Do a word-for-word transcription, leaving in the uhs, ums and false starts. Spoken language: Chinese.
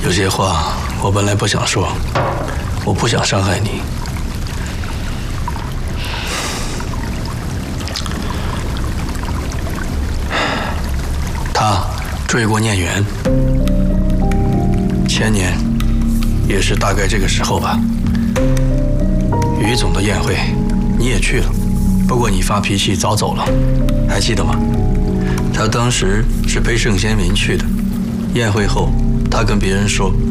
有些话我本来不想说，我不想伤害你。他追过念缘，前年也是大概这个时候吧。于总的宴会你也去了，不过你发脾气早走了，还记得吗？他当时是陪盛先民去的，宴会后他跟别人说